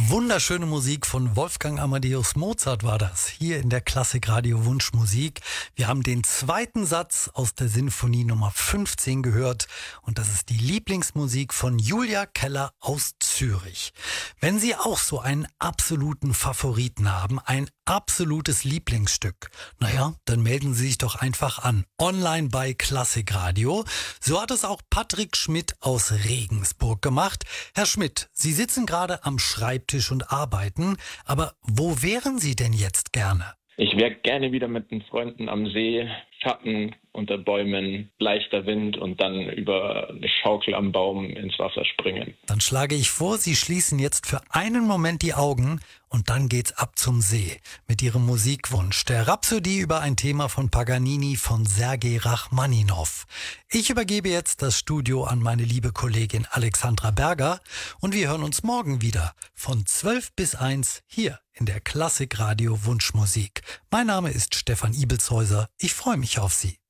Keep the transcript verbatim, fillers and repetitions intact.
Wunderschöne Musik von Wolfgang Amadeus Mozart war das, hier in der Klassikradio Wunschmusik. Wir haben den zweiten Satz aus der Sinfonie Nummer fünfzehn gehört und das ist die Lieblingsmusik von Julia Keller aus Zürich. Wenn Sie auch so einen absoluten Favoriten haben, ein absolutes Lieblingsstück, naja, dann melden Sie sich doch einfach an, online bei Klassikradio. So hat es auch Patrick Schmidt aus Regensburg gemacht. Herr Schmidt, Sie sitzen gerade am Schreibtisch und arbeiten, aber wo wären Sie denn jetzt gerne? Ich wäre gerne wieder mit den Freunden am See, Schatten unter Bäumen, leichter Wind und dann über eine Schaukel am Baum ins Wasser springen. Dann schlage ich vor, Sie schließen jetzt für einen Moment die Augen und dann geht's ab zum See mit Ihrem Musikwunsch, der Rhapsodie über ein Thema von Paganini von Sergei Rachmaninow. Ich übergebe jetzt das Studio an meine liebe Kollegin Alexandra Berger und wir hören uns morgen wieder von zwölf bis eins hier in der Klassikradio Wunschmusik. Mein Name ist Stefan Ibelshäuser. Ich freue mich auf Sie.